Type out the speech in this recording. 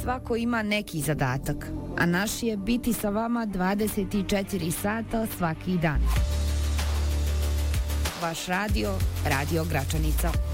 svako ima neki zadatak, a naš je biti sa vama 24 sata svaki dan. Vaš radio, Radio Gračanica.